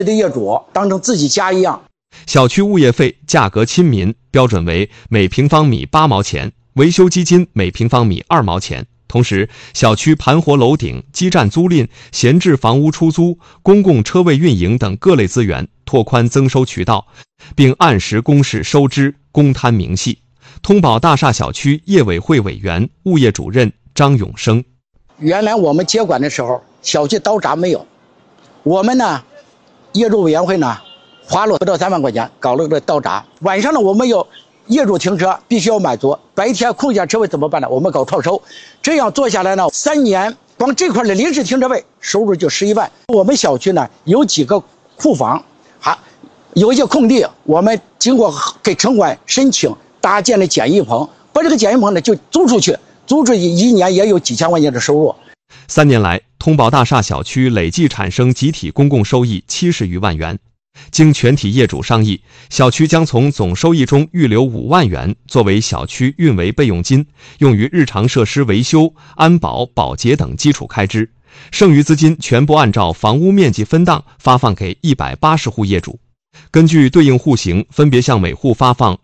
的业主当成自己家一样。 小区物业费价格亲民，标准为每平方米8毛钱，维修基金每平方米2毛钱。同时，小区盘活楼顶、基站租赁、闲置房屋出租、公共车位运营等各类资源，拓宽增收渠道，并按时公示收支，公摊明细。通宝大厦小区业委会委员、物业主任张永生： 原来我们接管的时候，小区倒闸没有，我们呢，业主委员会呢，花了不到3万块钱搞了个倒闸。晚上呢，我们有业主停车必须要满足，白天空闲车位怎么办呢？我们搞创收，这样做下来呢，3年光这块的临时停车位收入就11万。我们小区呢有几个库房，有一些空地，我们经过给城管申请搭建了简易棚，把这个简易棚呢就租出去，租出去1年也有几千块钱的收入。 3年来，通宝大厦小区累计产生集体公共收益70余万元。经全体业主商议，小区将从总收益中预留5万元作为小区运维备用金，用于日常设施维修、安保、保洁等基础开支。剩余资金全部按照房屋面积分档发放给180户业主，根据对应户型分别向每户发放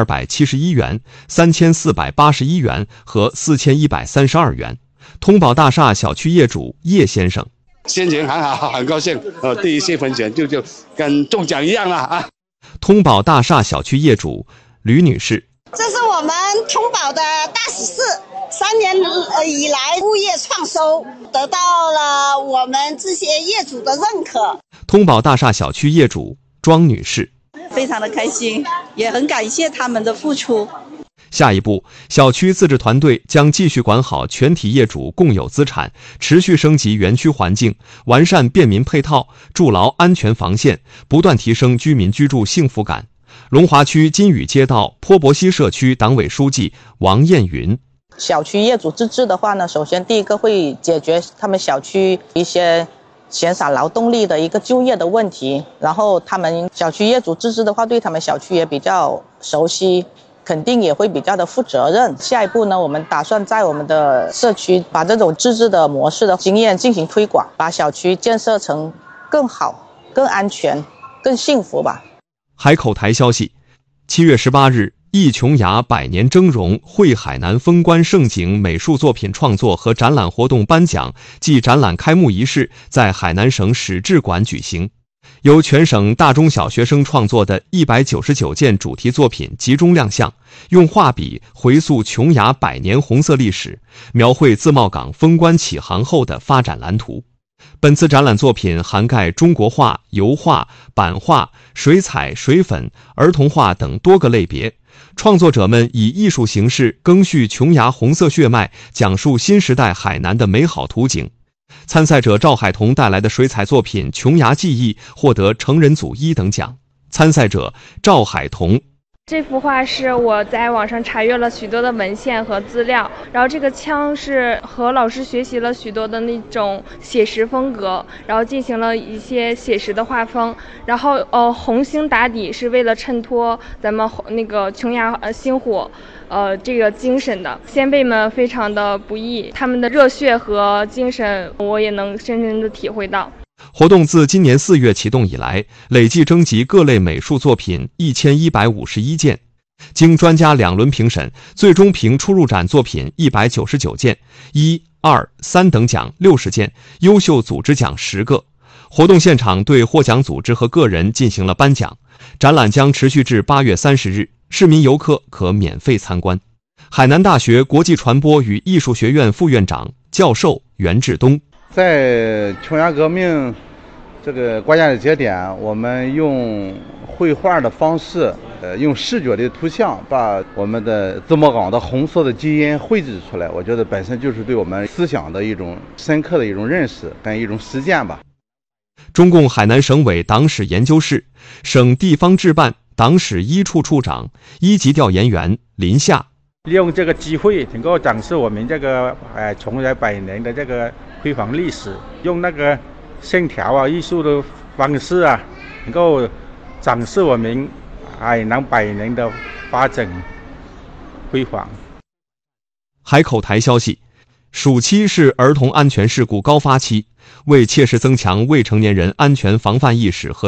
2271元、3481元和4132元。通宝大厦小区业主叶先生： 心情很好，很高兴。第一次分钱就跟中奖一样了啊！ 通宝大厦小区业主吕女士： 这是我们通宝的大喜事，3年以来物业创收得到了我们这些业主的认可。 通宝大厦小区业主庄女士： 非常的开心，也很感谢他们的付出。 下一步，小区自治团队将继续管好全体业主共有资产，持续升级园区环境，完善便民配套，筑牢安全防线，不断提升居民居住幸福感。龙华区金宇街道坡泊西社区党委书记王艳云： 小区业主自治的话呢，首先第一个会解决他们小区一些闲散劳动力的一个就业的问题，然后他们小区业主自治的话，对他们小区也比较熟悉，肯定也会比较的负责任。下一步呢，我们打算在我们的社区把这种自治的模式的经验进行推广，把小区建设成更好、更安全、更幸福吧。 海口台消息，7月18日，忆琼崖百年峥嵘绘海南风光盛景美术作品创作和展览活动颁奖暨展览开幕仪式在海南省史志馆举行。由全省大中小学生创作的199件主题作品集中亮相，用画笔回溯琼崖100年红色历史，描绘自贸港封关起航后的发展蓝图。本次展览作品涵盖中国画、油画、版画、水彩、水粉、儿童画等多个类别。创作者们以艺术形式赓续琼崖红色血脉，讲述新时代海南的美好图景。参赛者赵海彤带来的水彩作品《琼崖记忆》获得成人组1等奖。参赛者赵海彤： 这幅画是我在网上查阅了许多的文献和资料，然后这个枪是和老师学习了许多的那种写实风格，然后进行了一些写实的画风，然后红星打底是为了衬托咱们那个琼崖星火这个精神的。先辈们非常的不易，他们的热血和精神我也能深深的体会到。 活动自今年4月启动以来，累计征集各类美术作品1151件，经专家2轮评审，最终评出入展作品199件，1、2、3等奖60件，优秀组织奖10个。活动现场对获奖组织和个人进行了颁奖。展览将持续至8月30日，市民游客可免费参观。海南大学国际传播与艺术学院副院长、教授袁志东： 在琼崖革命这个关键的节点，我们用绘画的方式，用视觉的图像，把我们的自贸港的红色的基因绘制出来。我觉得本身就是对我们思想的一种深刻的一种认识跟一种实践吧。 中共海南省委党史研究室、省地方治办党史1处处长、1级调研员林夏： 利用这个机会，能够展示我们这个琼崖100年的这个辉煌历史，用那个线条啊、艺术的方式啊，能够展示我们海南100年的发展辉煌。 海口台消息暑期是儿童安全事故高发期，为切实增强未成年人安全防范意识和